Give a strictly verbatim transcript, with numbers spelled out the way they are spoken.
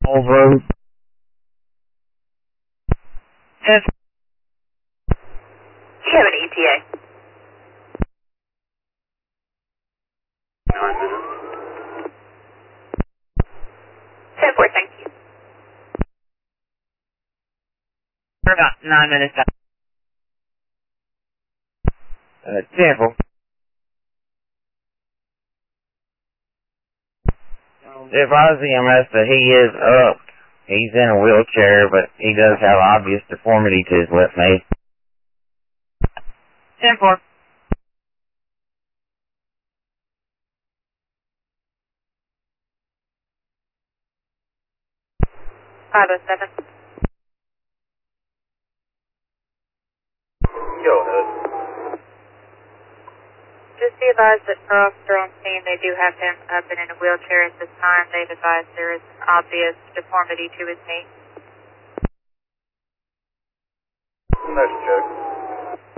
Falls Road. ten. Do you have an E T A? Nine minutes. ten four, thank you. For about nine minutes. Uh, ten four. Advise E M S that he is up. He's in a wheelchair, but he does have obvious deformity to his left knee. ten four. five oh seven. Go ahead. Just be advised that for officer on scene, they do have him up and in a wheelchair at this time. They've advised there is an obvious deformity to his knee. Next check.